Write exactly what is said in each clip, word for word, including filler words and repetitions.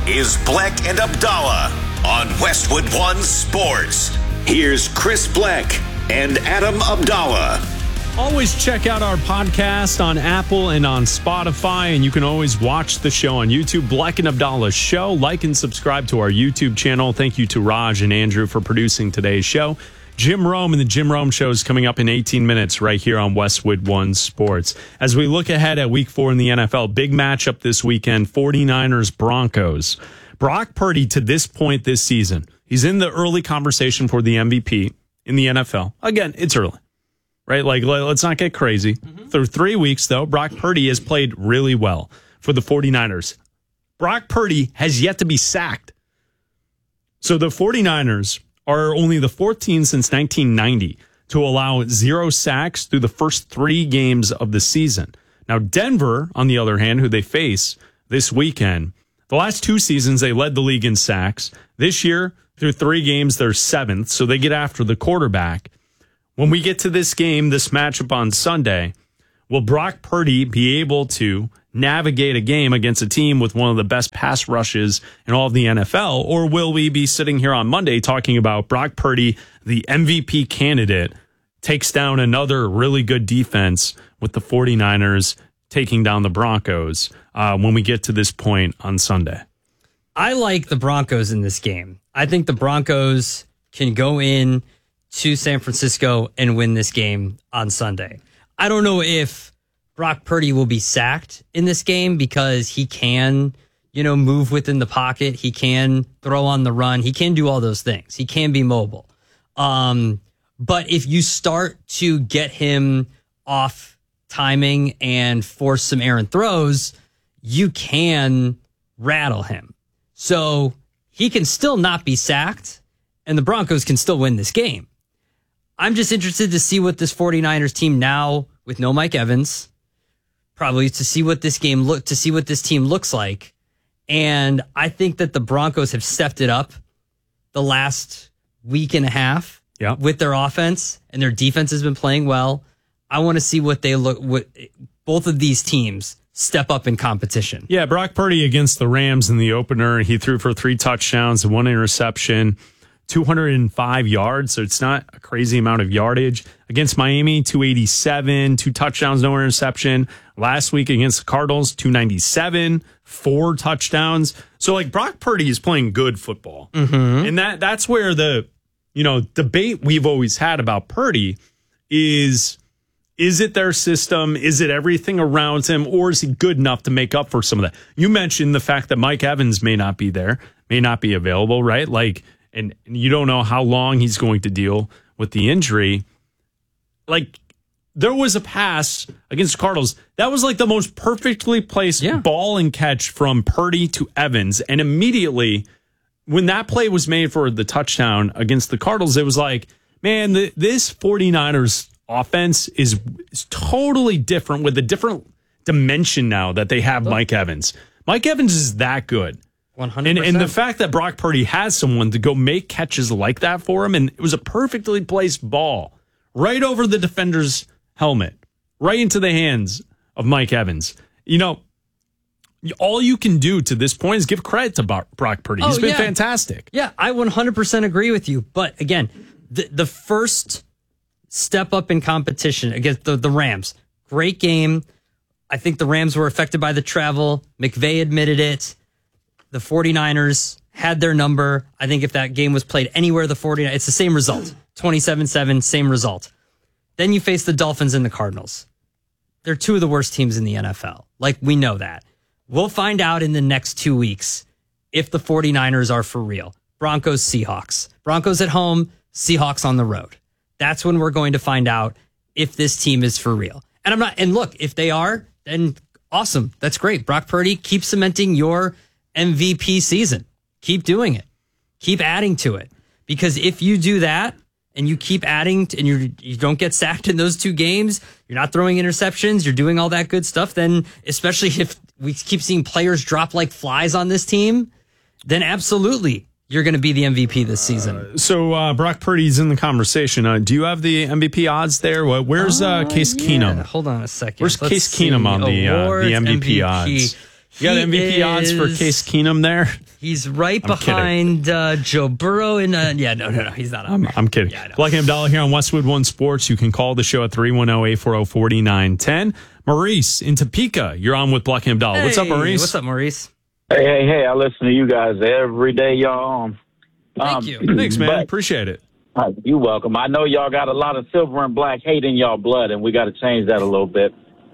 is Bleck and Abdallah on Westwood One Sports. Here's Chris Bleck and Adam Abdallah. Always check out our podcast on Apple and on Spotify, and you can always watch the show on YouTube, Bleck and Abdallah Show. Like and subscribe to our YouTube channel. Thank you to Raj and Andrew for producing today's show. Jim Rome and the Jim Rome Show is coming up in eighteen minutes right here on Westwood One Sports. As we look ahead at week four in the N F L, big matchup this weekend, forty-niners Broncos. Brock Purdy, to this point this season, he's in the early conversation for the M V P in the N F L. Again, it's early. Right? Like, let's not get crazy. Mm-hmm. Through three weeks, though, Brock Purdy has played really well for the forty-niners. Brock Purdy has yet to be sacked. So the forty-niners are only the fourth team since nineteen ninety to allow zero sacks through the first three games of the season. Now, Denver, on the other hand, who they face this weekend, the last two seasons, they led the league in sacks. This year, through three games, they're seventh, so they get after the quarterback. When we get to this game, this matchup on Sunday, will Brock Purdy be able to navigate a game against a team with one of the best pass rushes in all of the N F L? Or will we be sitting here on Monday talking about Brock Purdy, the M V P candidate, takes down another really good defense with the forty-niners taking down the Broncos uh, when we get to this point on Sunday? I like the Broncos in this game. I think the Broncos can go in to San Francisco and win this game on Sunday. I don't know if Brock Purdy will be sacked in this game because he can, you know, move within the pocket. He can throw on the run. He can do all those things. He can be mobile. Um, but if you start to get him off timing and force some errant throws, you can rattle him. So he can still not be sacked, and the Broncos can still win this game. I'm just interested to see what this forty-niners team now with no Mike Evans, probably to see what this game look, to see what this team looks like. And I think that the Broncos have stepped it up the last week and a half yeah. with their offense, and their defense has been playing well. I want to see what they look, what both of these teams step up in competition. Yeah. Brock Purdy against the Rams in the opener, he threw for three touchdowns and one interception. two hundred five yards, so it's not a crazy amount of yardage. Against Miami, two eighty-seven, two touchdowns, no interception. Last week against the Cardinals, two ninety-seven, four touchdowns. So, like, Brock Purdy is playing good football. Mm-hmm. And that that's where the, you know, debate we've always had about Purdy is, is it their system? Is it everything around him? Or is he good enough to make up for some of that? You mentioned the fact that Mike Evans may not be there, may not be available, right? Like, and you don't know how long he's going to deal with the injury. Like, there was a pass against the Cardinals. That was like the most perfectly placed yeah. ball and catch from Purdy to Evans. And immediately, when that play was made for the touchdown against the Cardinals, it was like, man, the, this forty-niners offense is, is totally different with a different dimension now that they have Mike Evans. Mike Evans is that good. one hundred percent. And, and the fact that Brock Purdy has someone to go make catches like that for him, and it was a perfectly placed ball right over the defender's helmet, right into the hands of Mike Evans. You know, all you can do to this point is give credit to Brock Purdy. He's oh, been yeah. fantastic. Yeah, I one hundred percent agree with you. But again, the, the first step up in competition against the, the Rams, great game. I think the Rams were affected by the travel. McVay admitted it. The forty-niners had their number. I think if that game was played anywhere, the forty-niners, it's the same result. twenty-seven seven, same result. Then you face the Dolphins and the Cardinals. They're two of the worst teams in the N F L. Like, we know that. We'll find out in the next two weeks if the forty-niners are for real. Broncos, Seahawks. Broncos at home, Seahawks on the road. That's when we're going to find out if this team is for real. And I'm not, and look, if they are, then awesome. That's great. Brock Purdy, keep cementing your M V P season. Keep doing it. Keep adding to it. Because if you do that and you keep adding to, and you you don't get sacked in those two games, you're not throwing interceptions, you're doing all that good stuff, then especially if we keep seeing players drop like flies on this team, then absolutely you're going to be the M V P this season. Uh, so uh, Brock Purdy's in the conversation. Uh, do you have the M V P odds there? Where's uh, uh, Case yeah. Keenum? Hold on a second. Where's Let's Case see. Keenum on the uh, the M V P, M V P odds? You got He M V P odds for is- Case Keenum there? He He's right I'm behind uh, Joe Burrow. In uh, yeah, no, no, no, he's not. I'm, I'm kidding. Yeah, I know. Black and Abdallah here on Westwood One Sports. You can call the show at three one zero, eight four zero, four nine one zero. Maurice in Topeka, you're on with Black and Abdallah. Hey, what's up, Maurice? What's up, Maurice? Hey, hey, hey, I listen to you guys every day, y'all. Um, Thank you. Thanks, man. but- Appreciate it. uh, you're welcome. I know y'all got a lot of silver and black hate in y'all blood, and we got to change that a little bit.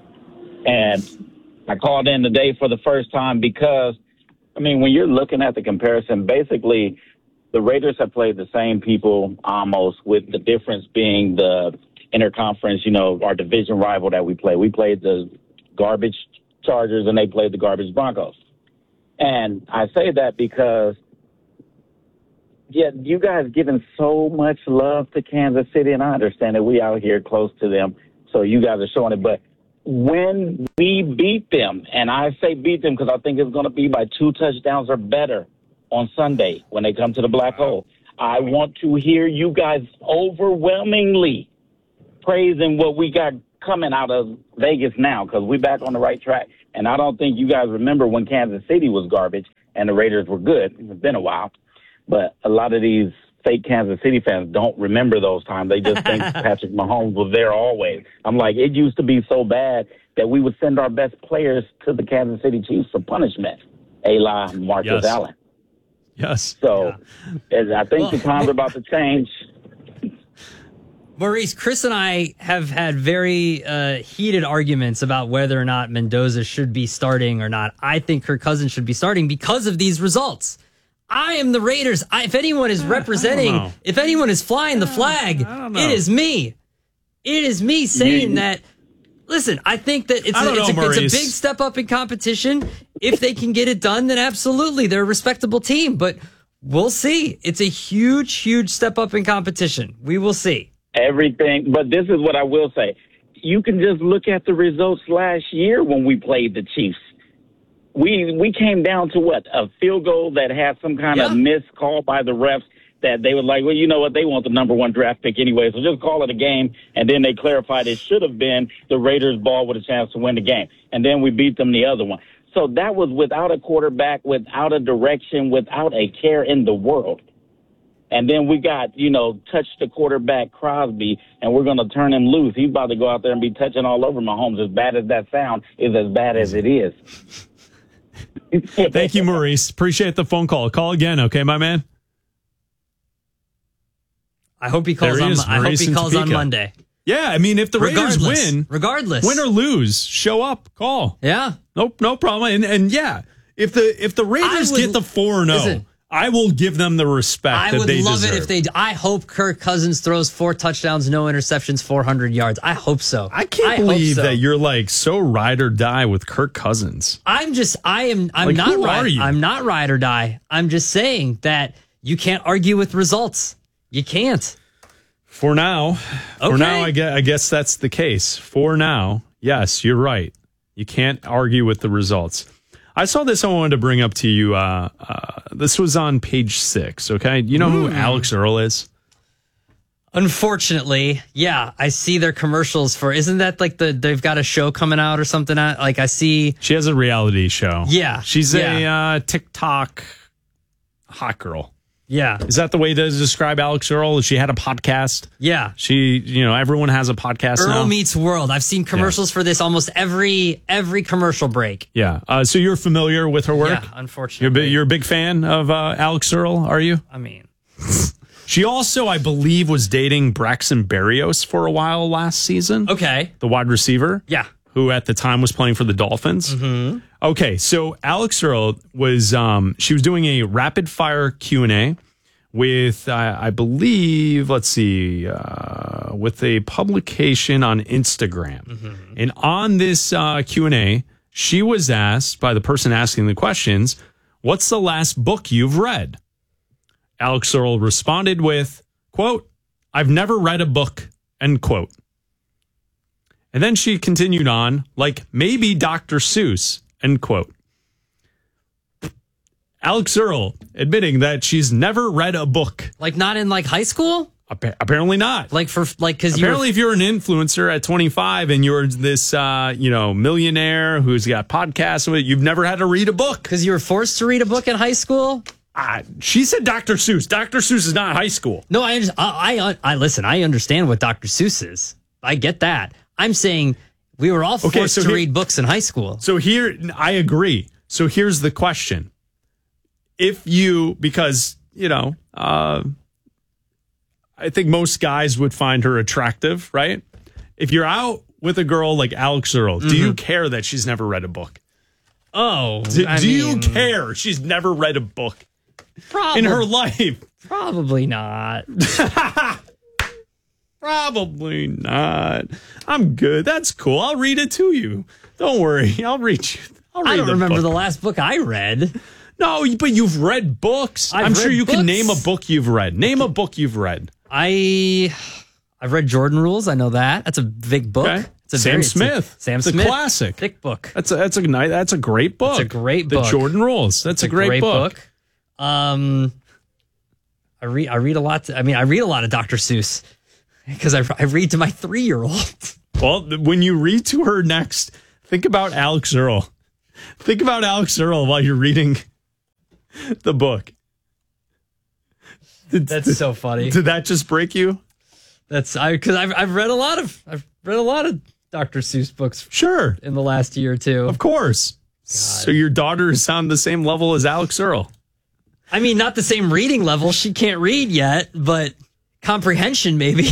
And I called in today for the first time because, I mean, when you're looking at the comparison, basically the Raiders have played the same people almost, with the difference being the interconference, you know, our division rival that we play. We played the garbage Chargers, and they played the garbage Broncos. And I say that because, yeah, you guys giving so much love to Kansas City, and I understand that we out here close to them, so you guys are showing it. But when we beat them, and I say beat them because I think it's going to be by two touchdowns or better on Sunday when they come to the black hole, I want to hear you guys overwhelmingly praising what we got coming out of Vegas now, because we're back on the right track. And I don't think you guys remember when Kansas City was garbage and the Raiders were good. It's been a while. But a lot of these fake Kansas City fans don't remember those times. They just think Patrick Mahomes was there always. I'm like, it used to be so bad that we would send our best players to the Kansas City Chiefs for punishment. A-La, Marcus Yes. Allen. Yes. So and I think Well, the times are about to change. Maurice, Chris and I have had very uh, heated arguments about whether or not Mendoza should be starting or not. I think Kirk Cousins should be starting because of these results. I am the Raiders. I, if anyone is representing, know. if anyone is flying the flag, don't know. it is me. It is me saying You- that. Listen, I think that it's I a, don't it's, know, a, it's a Maurice. big step up in competition. If they can get it done, then absolutely, they're a respectable team. But we'll see. It's a huge, huge step up in competition. We will see. Everything, but this is what I will say. You can just look at the results last year when we played the Chiefs. We we came down to what? A field goal that had some kind Yeah. of missed call by the refs that they were like, well, you know what? They want the number one draft pick anyway, so just call it a game. And then they clarified it should have been the Raiders' ball with a chance to win the game. And then we beat them the other one. So that was without a quarterback, without a direction, without a care in the world. And then we got, you know, touch the quarterback Crosby, and we're going to turn him loose. He's about to go out there and be touching all over Mahomes. As bad as that sound is as bad as it is. Thank you, Maurice. Appreciate the phone call. Call again, okay, my man? I hope he calls There he on. is, I hope Maurice he in calls on Topeka. Monday. Yeah, I mean, if the Raiders Regardless, win, regardless, win or lose, show up, call. yeah. Nope, no problem. And and yeah, if the if the Raiders would- get the four and listen. oh, I will give them the respect I that would they love deserve. it if they. I hope Kirk Cousins throws four touchdowns, no interceptions, four hundred yards. I hope so. I can't hope believe so. that you're like so ride or die with Kirk Cousins. I'm just. I am. I'm Like, not. who ride, are you? I'm not ride or die. I'm just saying that you can't argue with results. You can't. For now, for Okay. now, I guess, I guess that's the case. For now, yes, you're right. You can't argue with the results. I saw this. I wanted to bring up to you. Uh, uh, this was on page six. Okay, you know who Alex Earl is? Unfortunately, yeah, I see their commercials for. Isn't that like the they've got a show coming out or something? Like I see. She has a reality show. Yeah, she's a yeah. uh, TikTok hot girl. Yeah, Is that the way to describe Alex Earl? She had a podcast. yeah. She, you know, everyone has a podcast Earl now. Meets World. I've seen commercials for this almost every every commercial break. Yeah. Uh, so you're familiar with her work? Yeah, You're, a unfortunately. bi- you're a big fan of uh, Alex Earl, are you? I mean, She also, I believe, was dating Braxton Berrios for a while last season. okay. The wide receiver. Yeah. Who at the time was playing for the Dolphins. Mm-hmm. Okay, so Alex Earl was, um, she was doing a rapid fire Q and A with, uh, I believe, let's see, uh, with a publication on Instagram. Mm-hmm. And on this uh, Q and A, she was asked by the person asking the questions, what's the last book you've read? Alex Earl responded with, quote, I've never read a book, end quote. And then she continued on, like maybe Doctor Seuss, end quote. Alex Earl admitting that she's never read a book. Like not in like high school? Appa- apparently not. Like for like because Apparently, you if you're an influencer at twenty-five and you're this, uh, you know, millionaire who's got podcasts, you've never had to read a book. because you were forced to read a book in high school. Uh, she said Doctor Seuss. Doctor Seuss is not high school. No, I, under- I, I, I listen. I understand what Doctor Seuss is. I get that. I'm saying we were all forced Okay, so to here- read books in high school. So here, I agree. So here's the question. If you, because, you know, uh, I think most guys would find her attractive, right? If you're out with a girl like Alex Earl, do you care that she's never read a book? Oh, Do, I do you mean, care she's never read a book Probably, in her life? probably not. Probably not. I'm good. That's cool. I'll read it to you. Don't worry. I'll read you. I'll read I don't the remember book. the last book I read. No, but you've read books. I've I'm sure read you can books. name a book you've read. Name a book you've read. I I've read Jordan Rules. I know that. That's a big book. Okay. It's a Sam very, it's a- Smith. Sam It's a Smith. classic. Thick book. That's a that's a nice that's a great book. It's a great book. The Jordan Rules. That's a, great, book. Um, I read. I read a lot. I mean, I read a lot of Doctor Seuss because I, I read to my three year old. Well, when you read to her next, think about Alex Earl. Think about Alex Earl while you're reading the book. Did, That's so funny. Did that just break you? That's I because I've I've read a lot of I've read a lot of Doctor Seuss books Sure. in the last year or two. Of course. So your daughter is on the same level as Alex Earl. I mean, not the same reading level. She can't read yet, but comprehension maybe.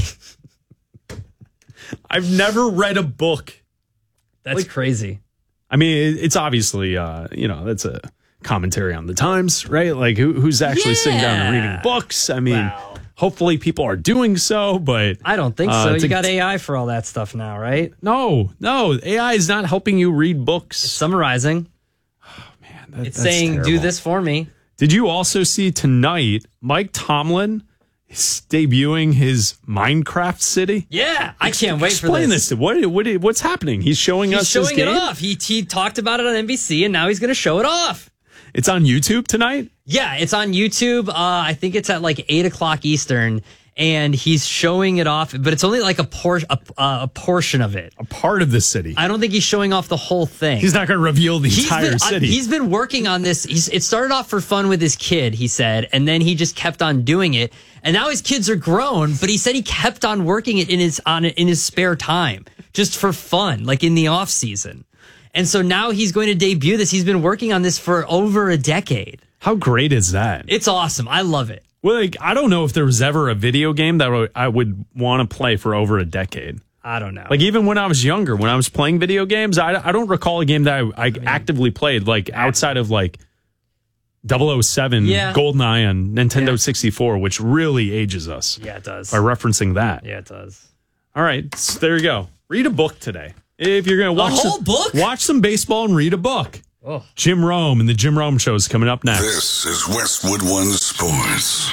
I've never read a book. That's Like- crazy. I mean, it- it's obviously, uh, you know, that's a commentary on the times, right? Like, who, who's actually sitting down and reading Yeah. books? I mean, Wow. hopefully people are doing so, but I don't think Uh, so. it's You a- got A I for all that stuff now, right? no, no, A I is not helping you read books. Summarizing. That- It's that's saying, do terrible. this for me. Did you also see tonight Mike Tomlin is debuting his Minecraft city? Yeah, I can't wait for Explain this. this. What, what, what's happening? He's showing He's us his showing it game? off. He, he talked about it on N B C, and now he's going to show it off. It's on YouTube tonight? Yeah, it's on YouTube. Uh, I think it's at like eight o'clock Eastern, and he's showing it off, but it's only like a, por- a, uh, a portion of it. A part of the city. I don't think he's showing off the whole thing. He's not going to reveal the He's entire been, city. uh, he's been working on this. He's, it started off for fun with his kid, he said, and then he just kept on doing it. And now his kids are grown, but he said he kept on working it in his on it in his spare time, just for fun, like in the off season. And so now he's going to debut this. He's been working on this for over a decade. How great is that? It's awesome. I love it. Well, like, I don't know if there was ever a video game that I would- I would want to play for over a decade. I don't know. Like, even when I was younger, when I was playing video games, I, I don't recall a game that I, I actively played, like, outside of, like, double oh seven, Yeah. GoldenEye on Nintendo Yeah. sixty-four, which really ages us yeah, it does. by referencing that. Yeah, it does. All right, so there you go. Read a book today. If you're going to watch whole some- book? watch some baseball and read a book. Oh. Jim Rome and the Jim Rome Show is coming up next. This is Westwood One Sports.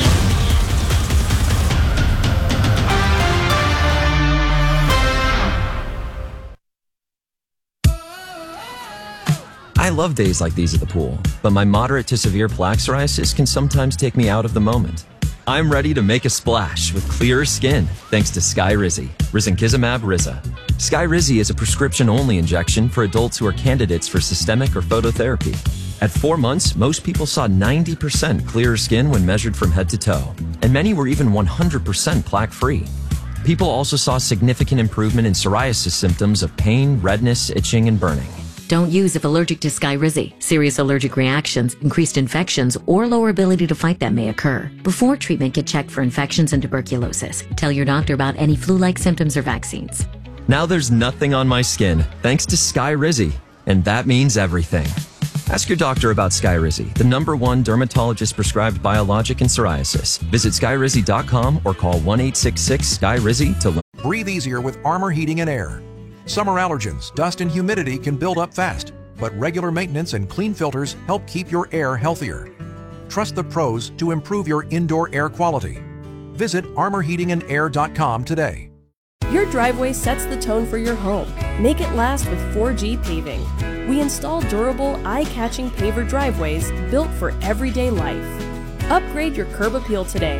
I love days like these at the pool, but my moderate to severe plaque psoriasis can sometimes take me out of the moment. I'm ready to make a splash with clearer skin thanks to Skyrizi, risankizumab Riza. Skyrizi is a prescription-only injection for adults who are candidates for systemic or phototherapy. At four months, most people saw ninety percent clearer skin when measured from head to toe, and many were even one hundred percent plaque-free. People also saw significant improvement in psoriasis symptoms of pain, redness, itching, and burning. Don't use if allergic to Skyrizi. Serious allergic reactions, increased infections, or lower ability to fight them may occur. Before treatment, get checked for infections and tuberculosis. Tell your doctor about any flu-like symptoms or vaccines. Now there's nothing on my skin thanks to Skyrizi, and that means everything. Ask your doctor about Skyrizi, the number one dermatologist prescribed biologic in psoriasis. Visit skyrizi dot com or call one eight six six Sky Rizzi to learn. Breathe easier with Armor Heating and Air. Summer allergens, dust and humidity can build up fast, but regular maintenance and clean filters help keep your air healthier. Trust the pros to improve your indoor air quality. Visit armor heating and air dot com today. Your driveway sets the tone for your home. Make it last with four G Paving. We install durable, eye-catching paver driveways built for everyday life. Upgrade your curb appeal today.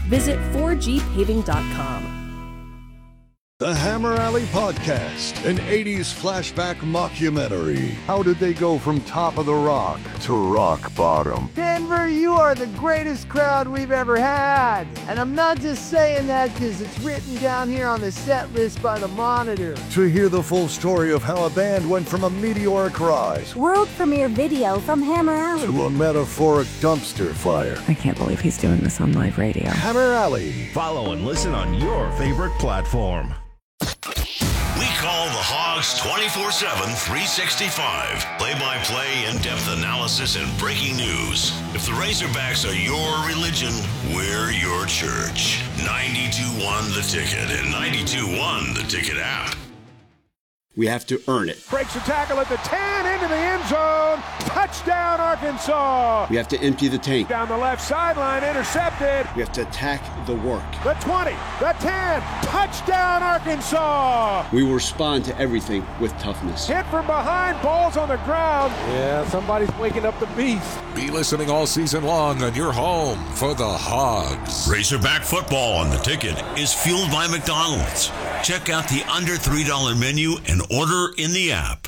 Visit four G paving dot com. The Hammer Alley Podcast, an eighties flashback mockumentary. How did they go from top of the rock to rock bottom? Denver, you are the greatest crowd we've ever had. And I'm not just saying that because it's written down here on the set list by the Monitor. To hear the full story of how a band went from a meteoric rise, world premiere video from Hammer Alley, to a metaphoric dumpster fire. I can't believe he's doing this on live radio. Hammer Alley. Follow and listen on your favorite platform. We call the Hogs twenty-four seven, three sixty-five. Play-by-play, in-depth analysis, and breaking news. If the Razorbacks are your religion, we're your church. ninety-two one The Ticket and ninety-two one The Ticket app. We have to earn it. Breaks the tackle at the ten, into the end zone. Touchdown, Arkansas. We have to empty the tank. Down the left sideline, intercepted. We have to attack the work. The twenty, the ten, touchdown, Arkansas. We will respond to everything with toughness. Hit from behind, balls on the ground. Yeah, somebody's waking up the beast. Be listening all season long on your home for the Hogs. Razorback football on The Ticket is fueled by McDonald's. Check out the under three dollar menu and order in the app.